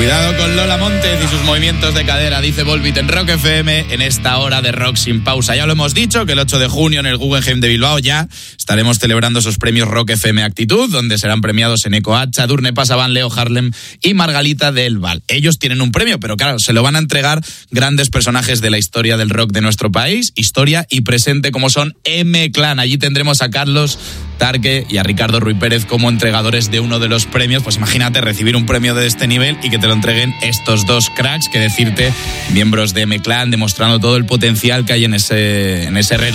Cuidado con Lola Montes y sus movimientos de cadera, dice Volbeat en Rock FM en esta hora de Rock sin pausa. Ya lo hemos dicho, que el 8 de junio en el Guggenheim de Bilbao ya estaremos celebrando esos premios Rock FM Actitud, donde serán premiados Eneko Hacha, Edurne Pasaban, Leo Harlem y Margalita del Val. Ellos tienen un premio, pero claro, se lo van a entregar grandes personajes de la historia del rock de nuestro país, historia y presente, como son M-Clan. Allí tendremos a Carlos Tarque y a Ricardo Ruy Pérez como entregadores de uno de los premios. Pues imagínate recibir un premio de este nivel y que te lo entreguen estos dos cracks, que decirte, miembros de M-Clan, demostrando todo el potencial que hay en ese reducto